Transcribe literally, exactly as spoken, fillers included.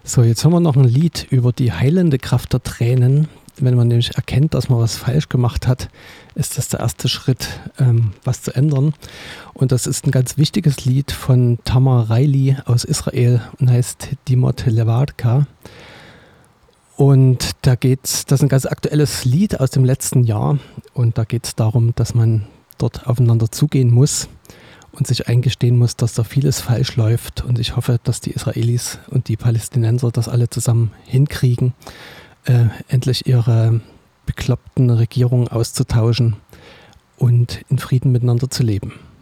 So, jetzt haben wir noch ein Lied über die heilende Kraft der Tränen. Wenn man nämlich erkennt, dass man was falsch gemacht hat, ist das der erste Schritt, ähm, was zu ändern. Und das ist ein ganz wichtiges Lied von Tamar Riley aus Israel und heißt Dimot Levadka. Und da geht's, das ist ein ganz aktuelles Lied aus dem letzten Jahr. Und da geht es darum, dass man dort aufeinander zugehen muss und sich eingestehen muss, dass da vieles falsch läuft. Und ich hoffe, dass die Israelis und die Palästinenser das alle zusammen hinkriegen, äh, endlich ihre bekloppten Regierungen auszutauschen und in Frieden miteinander zu leben.